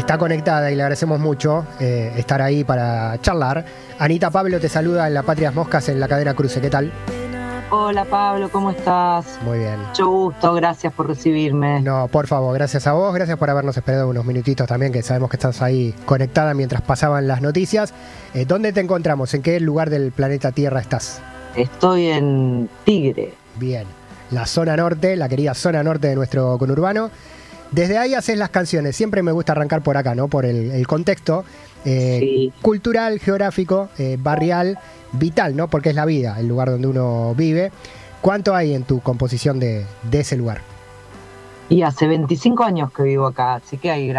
está conectada y le agradecemos mucho estar ahí para charlar. Anita Pablo te saluda en La Patrias Moscas en la cadena Cruce. ¿Qué tal? Hola Pablo, ¿cómo estás? Muy bien. Mucho gusto, gracias por recibirme. No, por favor, gracias a vos, gracias por habernos esperado unos minutitos también, que sabemos que estás ahí conectada mientras pasaban las noticias. ¿Dónde te encontramos? ¿En qué lugar del planeta Tierra estás? Estoy en Tigre. Bien, la zona norte, la querida zona norte de nuestro conurbano. Desde ahí haces las canciones. Siempre me gusta arrancar por acá, ¿no? Por el contexto Sí. cultural, geográfico, barrial, vital, ¿no? Porque es la vida, el lugar donde uno vive. ¿Cuánto hay en tu composición de ese lugar? Y hace 25 años que vivo acá, así que hay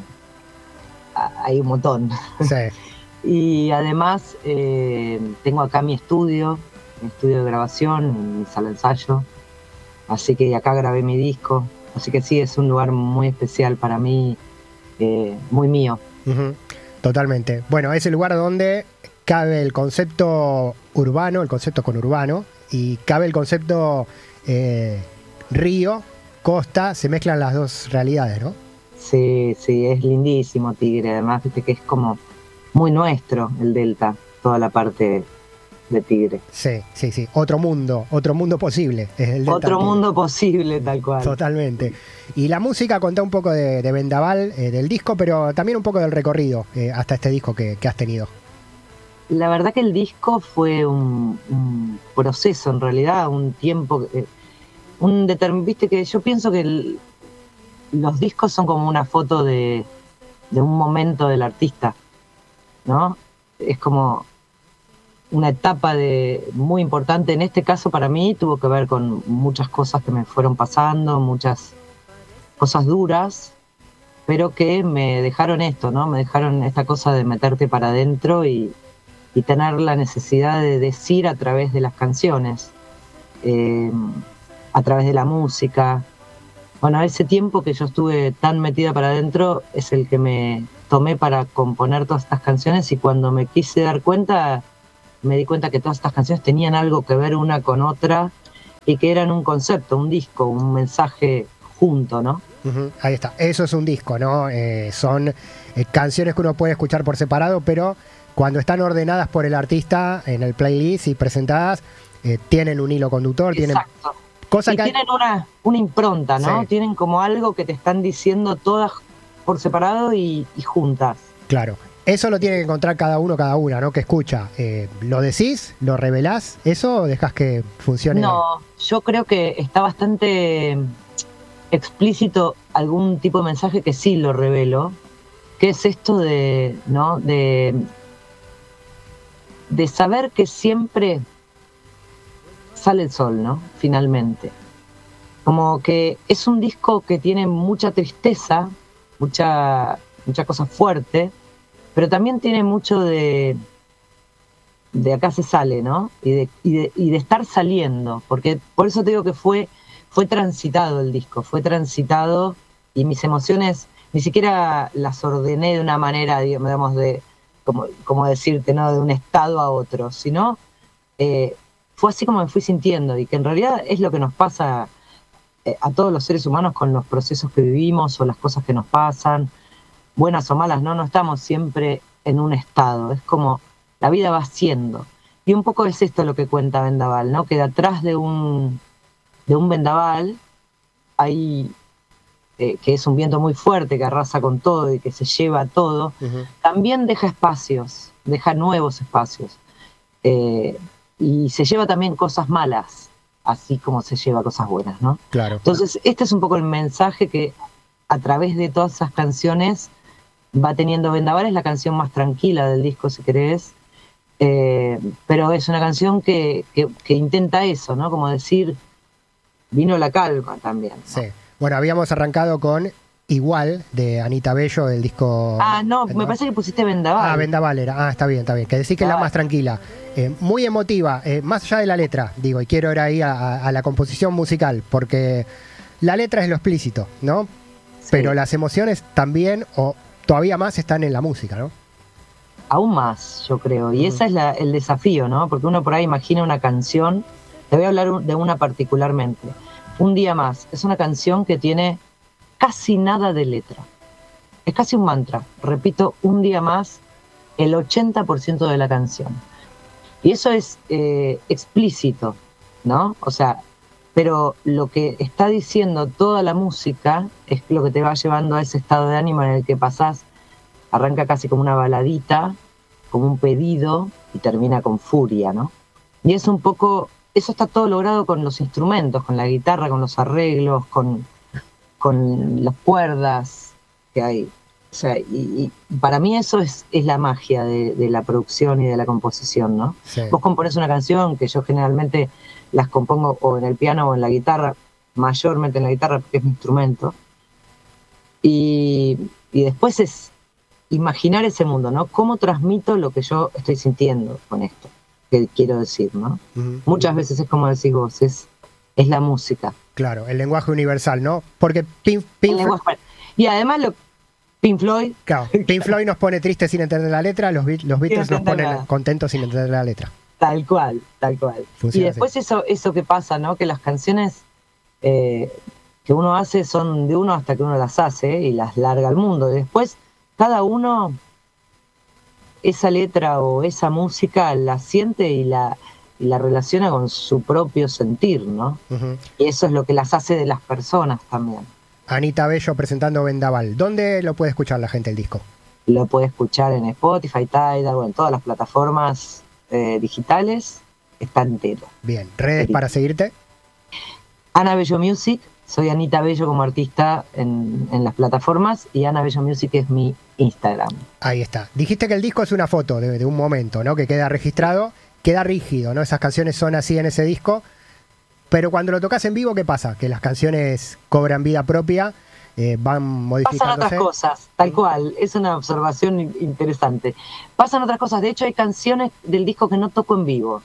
un montón. Sí. Y además tengo acá mi estudio de grabación, mi sala de ensayo. Así que acá grabé mi disco. Así que sí, es un lugar muy especial para mí, muy mío. Uh-huh. Totalmente. Bueno, es el lugar donde cabe el concepto urbano, el concepto conurbano, y cabe el concepto río, costa, se mezclan las dos realidades, ¿no? Sí, sí, es lindísimo Tigre. Además, viste que es como muy nuestro el delta, toda la parte de Tigre. Sí, sí, sí. Otro mundo posible. Es el delta Otro Tigre. mundo posible, tal cual. Totalmente. Y la música, contá un poco de Vendaval, del disco, pero también un poco del recorrido hasta este disco que has tenido. La verdad que el disco fue un proceso, en realidad, un tiempo, viste que yo pienso que los discos son como una foto de un momento del artista, ¿no? Es como una etapa muy importante. En este caso para mí tuvo que ver con muchas cosas que me fueron pasando, muchas cosas duras, pero que me dejaron esto, ¿no? Me dejaron esta cosa de meterte para adentro y tener la necesidad de decir a través de las canciones, a través de la música. Bueno, ese tiempo que yo estuve tan metida para adentro es el que me tomé para componer todas estas canciones, y cuando me quise dar cuenta, me di cuenta que todas estas canciones tenían algo que ver una con otra y que eran un concepto, un disco, un mensaje junto, ¿no? Uh-huh. Ahí está, eso es un disco, ¿no? Son canciones que uno puede escuchar por separado, pero cuando están ordenadas por el artista en el playlist y presentadas, tienen un hilo conductor, Exacto. Cosa y que tienen una impronta, ¿no? Sí. Tienen como algo que te están diciendo todas por separado y juntas. Claro, eso lo tiene que encontrar cada una, ¿no? Que escucha. ¿Lo decís? ¿Lo revelás? ¿Eso o dejás que funcione? No, yo creo que está bastante explícito algún tipo de mensaje que sí lo revelo, que es esto de, ¿no? de saber que siempre sale el sol, ¿no? Finalmente. Como que es un disco que tiene mucha tristeza, mucha cosa fuerte, pero también tiene mucho de acá se sale, ¿no? Y de estar saliendo, porque por eso te digo que fue transitado el disco, fue transitado, y mis emociones ni siquiera las ordené de una manera, digamos, como decirte, ¿no? De un estado a otro, sino fue así como me fui sintiendo, y que en realidad es lo que nos pasa a todos los seres humanos con los procesos que vivimos o las cosas que nos pasan, buenas o malas, no estamos siempre en un estado, es como la vida va siendo. Y un poco es esto lo que cuenta Vendaval, ¿no? Que detrás de un vendaval hay, que es un viento muy fuerte que arrasa con todo y que se lleva todo, uh-huh. También deja espacios, deja nuevos espacios. Y se lleva también cosas malas, así como se lleva cosas buenas, ¿no? Claro. Entonces, este es un poco el mensaje que a través de todas esas canciones va teniendo Vendaval. Es la canción más tranquila del disco, si querés, pero es una canción que intenta eso, ¿no? Como decir, vino la calma también, ¿no? Sí. Bueno, habíamos arrancado con Igual, de Anita Bello, del disco... No, ¿Vendaval? Me parece que pusiste Vendaval. Vendaval era. Está bien. Que decís que es la más tranquila. Muy emotiva, más allá de la letra, digo, y quiero ir ahí a la composición musical, porque la letra es lo explícito, ¿no? Sí. Pero las emociones también, o todavía más, están en la música, ¿no? Aún más, yo creo. Y ese es el desafío, ¿no? Porque uno por ahí imagina una canción. Te voy a hablar de una particularmente. Un día más. Es una canción que tiene casi nada de letra. es casi un mantra. Repito un día más el 80% de la canción. Y eso es explícito, ¿no? O sea, pero lo que está diciendo toda la música es lo que te va llevando a ese estado de ánimo en el que pasás, arranca casi como una baladita, como un pedido, y termina con furia, ¿no? Y es un poco, eso está todo logrado con los instrumentos, con la guitarra, con los arreglos, con las cuerdas que hay. O sea, y para mí eso es la magia de la producción y de la composición, ¿no? Sí. Vos componés una canción, que yo generalmente las compongo o en el piano o en la guitarra, mayormente en la guitarra porque es mi instrumento, y después es imaginar ese mundo, ¿no? ¿Cómo transmito lo que yo estoy sintiendo con esto? Que quiero decir, ¿no? Muchas veces es como decís vos, es la música. Claro, el lenguaje universal, ¿no? Porque y además Pink Floyd. Claro, Pink Floyd nos pone tristes sin entender la letra, los Beatles nos ponen contentos sin entender la letra. Tal cual, tal cual. Funciona y después así. Eso que pasa, ¿no? Que las canciones que uno hace son de uno hasta que uno las hace y las larga al mundo. Y después cada uno esa letra o esa música la siente y la relaciona con su propio sentir, ¿no? Y eso es lo que las hace de las personas también. Anita Bello presentando Vendaval. ¿Dónde lo puede escuchar la gente el disco? Lo puede escuchar en Spotify, Tidal, o en todas las plataformas digitales. Está entero. Bien. ¿Redes para seguirte? Ana Bello Music. Soy Anita Bello como artista en las plataformas y Ana Bello Music es mi Instagram. Ahí está. Dijiste que el disco es una foto de un momento, ¿no? Que queda registrado, queda rígido, ¿no? Esas canciones son así en ese disco. Pero cuando lo tocas en vivo, ¿qué pasa? Que las canciones cobran vida propia, van modificándose. Pasan otras cosas, tal cual. Es una observación interesante. Pasan otras cosas. De hecho, hay canciones del disco que no toco en vivo.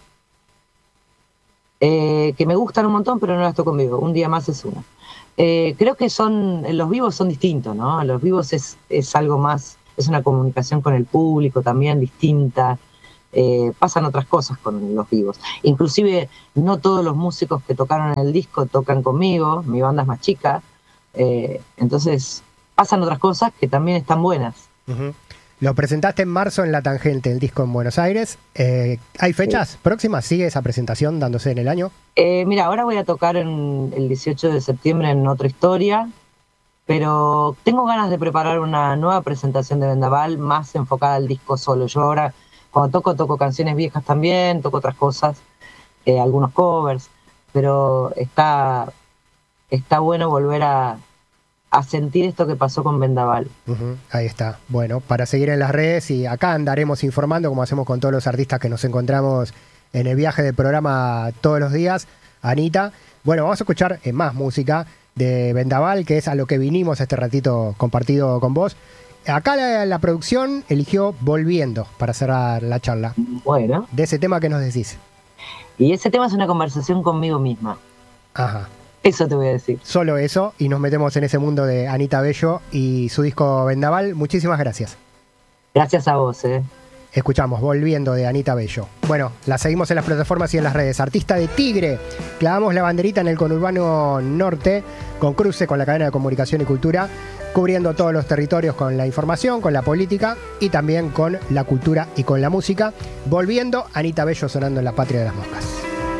Que me gustan un montón, pero no las toco en vivo. Un día más es una. Creo que los vivos son distintos, ¿no? Los vivos es algo más, es una comunicación con el público también distinta. Pasan otras cosas con los vivos. Inclusive no todos los músicos que tocaron en el disco tocan conmigo, mi banda es más chica, entonces pasan otras cosas que también están buenas. Lo presentaste en marzo en La Tangente, el disco en Buenos Aires. ¿Hay fechas próximas? ¿Sigue esa presentación dándose en el año? Mira, ahora voy a tocar el 18 de septiembre en Otra Historia, pero tengo ganas de preparar una nueva presentación de Vendaval más enfocada al disco solo. Yo ahora cuando toco canciones viejas también, toco otras cosas, algunos covers, pero está bueno volver a sentir esto que pasó con Vendaval. Ahí está. Bueno, para seguir en las redes y acá andaremos informando como hacemos con todos los artistas que nos encontramos en el viaje del programa todos los días. Anita, bueno, vamos a escuchar más música de Vendaval, que es a lo que vinimos este ratito compartido con vos. Acá la producción eligió Volviendo para cerrar la charla. Bueno. De ese tema que nos decís. Y ese tema es una conversación conmigo misma. Ajá. Eso te voy a decir. Solo eso, y nos metemos en ese mundo de Anita Bello y su disco Vendaval. Muchísimas gracias. Gracias a vos, Escuchamos Volviendo de Anita Bello. Bueno, la seguimos en las plataformas y en las redes. Artista de Tigre. Clavamos la banderita en el conurbano norte, con cruce con la cadena de comunicación y cultura, cubriendo todos los territorios con la información, con la política y también con la cultura y con la música. Volviendo, Anita Bello sonando en la patria de las moscas.